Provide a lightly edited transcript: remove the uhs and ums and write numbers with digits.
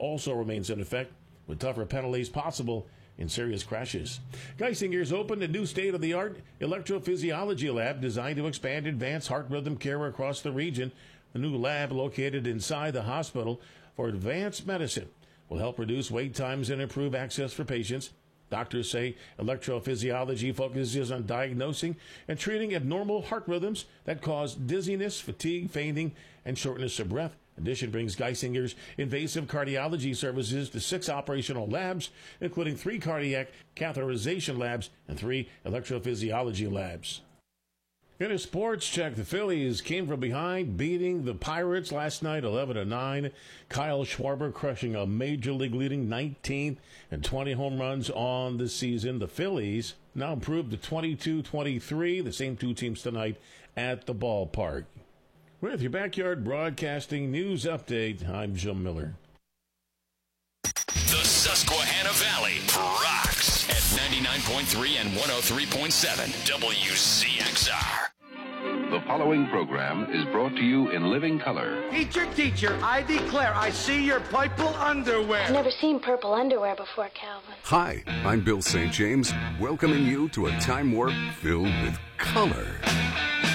also remains in effect, with tougher penalties possible in serious crashes. Geisinger's opened a new state-of-the-art electrophysiology lab designed to expand advanced heart rhythm care across the region. The new lab, located inside the Hospital for Advanced Medicine, will help reduce wait times and improve access for patients. Doctors say electrophysiology focuses on diagnosing and treating abnormal heart rhythms that cause dizziness, fatigue, fainting, and shortness of breath. Addition brings Geisinger's invasive cardiology services to 6 operational labs, including 3 cardiac catheterization labs and 3 electrophysiology labs. In a sports check, the Phillies came from behind, beating the Pirates last night 11-9. Kyle Schwarber crushing a major league leading 19 and 20 home runs on the season. The Phillies now improved to 22-23, the same 2 teams tonight at the ballpark. With your Backyard Broadcasting News Update, I'm Jim Miller. The Susquehanna Valley rocks at 99.3 and 103.7 WCXR. The following program is brought to you in living color. Teacher, I declare I see your purple underwear. I've never seen purple underwear before, Calvin. Hi, I'm Bill St. James, welcoming you to a time warp filled with color.